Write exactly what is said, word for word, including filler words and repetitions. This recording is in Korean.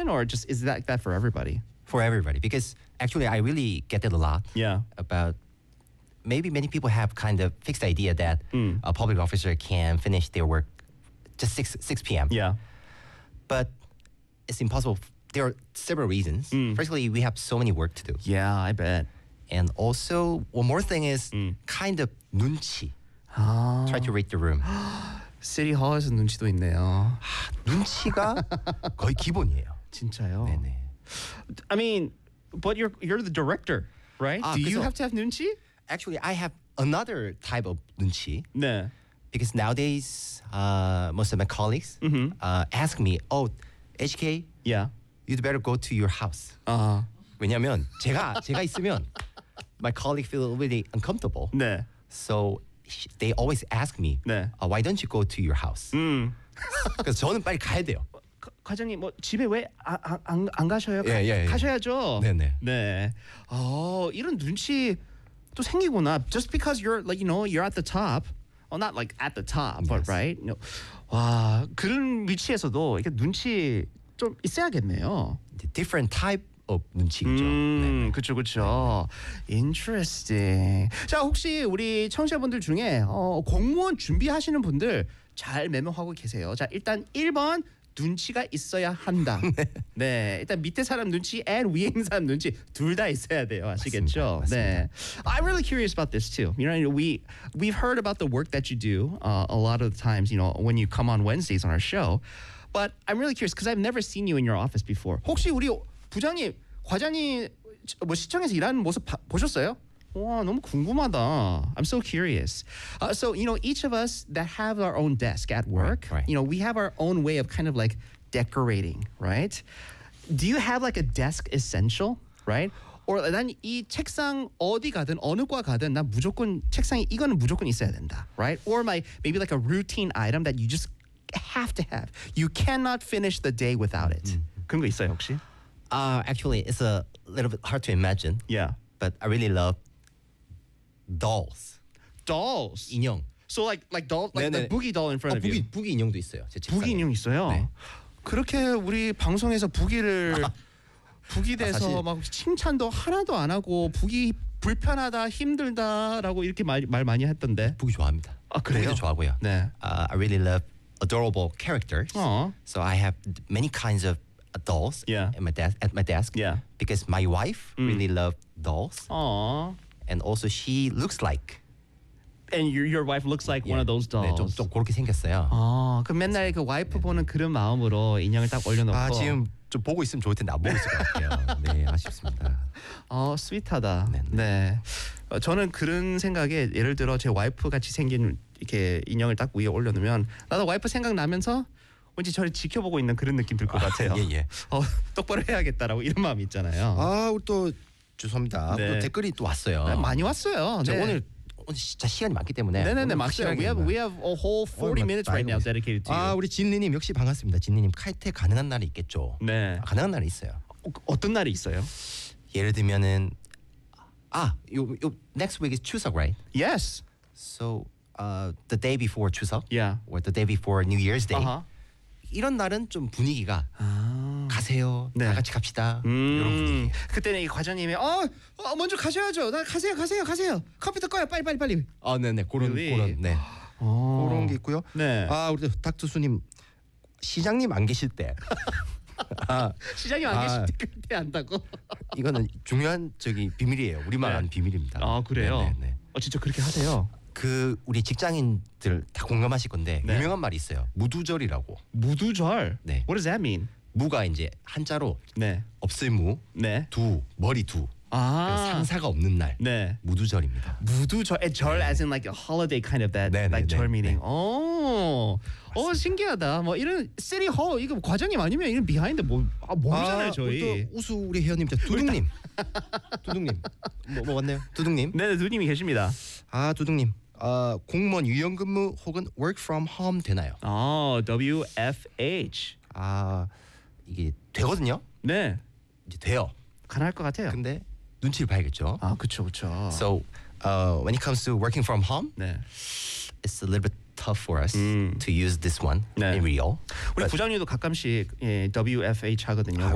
situation, or just is that that for everybody? For everybody, because actually I really get it a lot. Yeah. About maybe many people have kind of fixed idea that Mm. a public officer can finish their work just six six p.m. Yeah. But it's impossible. There are several reasons. Mm. Firstly, we have so many work to do, Yeah, I bet. and also one more thing is Mm. kind of 눈치. 아, Try to read the room. 시티 홀에서 눈치도 있네요. 눈치가 거의 기본이에요. 진짜요? 네네. I mean, but you're you're the director, right? 아, Do you 그래서- have to have 눈치? Actually, I have another type of 눈치. 네. Because nowadays, uh, most of my colleagues Mhm. uh, ask me, "Oh, H K, Yeah. you'd better go to your house." 아, 왜냐면 제가 제가 있으면 my colleague feel really uncomfortable. 네. So sh- they always ask me, 네. uh, "Why don't you go to your house?" 음. 그래서 저는 빨리 가야 돼요. 과- 과장님 뭐 집에 왜안안 안 가셔요? 가, 예, 예, 예. 가셔야죠. 네네. 네. 어, 이런 눈치 또 생기구나. Just because you're like you know you're at the top. Well, not like at the top, but Yes. right. You know, 와, 그런 위치에서도 이렇게 눈치 좀 있어야겠네요. Different type of 눈치죠. 음, 네. 그렇죠, 그렇죠. Interesting. 자, 혹시 우리 청취자분들 중에 어, 공무원 준비하시는 분들 잘 메모하고 계세요. 자, 일단 일 번 눈치가 있어야 한다. 네, 일단 밑에 사람 눈치 and 위에 있는 사람 눈치 둘 다 있어야 돼요. 아시겠죠? 맞습니다, 네. I'm really curious about this too. You know, we we've heard about the work that you do uh, a lot of the times. You know, when you come on Wednesdays on our show. But I'm really curious because I've never seen you in your office before. 혹시 우리 부장님, 과장님 뭐 시청에서 일하는 모습 봐, 보셨어요? 와, 너무 궁금하다. I'm so curious. Uh, so, you know, each of us that have our own desk at work, Right, right. you know, we have our own way of kind of like decorating, right? Do you have like a desk essential, right? Or 난 이 책상 어디 가든 어느 과 가든 난 무조건 책상에 이거는 무조건 있어야 된다, right? Or my maybe like a routine item that you just have to have. You cannot finish the day without it. 그런 거 있어요 혹시? Uh, actually, it's a little bit hard to imagine, Yeah. but I really love dolls. Dolls. 인형. So like like doll like the 네네. boogie doll in front 어, of you. 부기 부기 인형도 있어요. 제 책상에. 부기 인형 있어요. 네. 그렇게 우리 방송에서 부기를 부기돼서 사실- 막 칭찬도 하나도 안 하고 부기 불편하다 힘들다라고 이렇게 말, 말 많이 했던데. 부기 좋아합니다. 아, 그래요? 부기도 좋아하고요. 네. Uh, I really love adorable characters. 어. So I have many kinds of dolls Yeah. at my desk. At my desk. Yeah. Because my wife really love dolls, 어. and also she looks like And your your wife looks like one of those 네, 좀, dolls. 좀 그렇게 생겼어요. 아, 그럼 맨날 그 와이프 보는 그런 마음으로 인형을 딱 올려놓고. 아 지금 좀 보고 있으면 좋을 텐데 안 보고 있을 것 같아요. 네, 아쉽습니다. 어, 스윗하다. 네. 네, 어, 저는 그런 생각에 예를 들어 제 와이프 같이 생긴 이렇게 인형을 딱 위에 올려놓으면 나도 와이프 생각나면서 왠지 저를 지켜보고 있는 그런 느낌 들 것 같아요. 예, 예. 어, 똑바로 해야겠다라고 이런 마음이 있잖아요. 아, 우리 또 죄송합니다. 네. 또 댓글이 또 왔어요. 네, 많이 왔어요. 제가 네. 오늘 오늘 진짜 시간이 많기 때문에 네네네 오늘 맞어요. We have 확실하게 we have a whole forty 오늘 minutes right now 나이가 dedicated to 아, you. 우리 진리님 역시 반갑습니다. 진리님 칼퇴 가능한 날이 있겠죠. 네. 아, 가능한 날이 있어요. 어, 어떤 날이 있어요? 예를 들면은 아, 요, 요 next week is 추석, right? Yes. So uh, the day before 추석, Yeah. or the day before New Year's Day. 아하. 이런 날은 좀 분위기가 아. 가세요. 네. 다 같이 갑시다. 이런 분위기. 음. 그때는 이 과장님이 어, 어 먼저 가셔야죠. 나 가세요, 가세요, 가세요. 컴퓨터 꺼요, 빨리, 빨리, 빨리. 아, 네네. 그런 Really? 그런 네. 어. 그런 게 있고요. 네. 아, 우리 닥터수님 시장님 안 계실 때. 아, 시장님 안 아. 계실 때 그때 한다고. 이거는 중요한 저기 비밀이에요. 우리만 네. 아는 비밀입니다. 아 그래요? 네, 네, 네. 어 진짜 그렇게 하세요? 그 우리 직장인들 다 공감하실 건데 네. 유명한 말이 있어요. 무두절이라고. 무두절. 네. What does that mean? 무가 이제 한자로 네. 없을 무, 네. 두 머리 두. 아. 상사가 없는 날. 네. 무두절입니다. 무두절, and 절 as in like a holiday kind of that, 네, 네, like 네, 절 meaning. 네. 오, 어 신기하다. 뭐 이런 city hall 이거 과장님 아니면 이런 비하인드 뭐 아, 모르잖아요 저희. 우리 또 우수 우리 회원님들 두둥님. 두둥님. 뭐, 뭐 왔네요. 두둥님. 네, 누님이 계십니다. 아 두둥님. 아 공무원 유연근무 혹은 work from home 되나요? 아, W F H. 아 이게 되거든요. 네, 이제 돼요. 가능할 것 같아요. 근데 눈치를 봐야겠죠. 아, 그렇죠, 그렇죠. So uh, when it comes to working from home, 네. it's a little bit tough for us 음. to use this one 네. in real. 우리 But 부장님도 가끔씩 예, W F H 하거든요.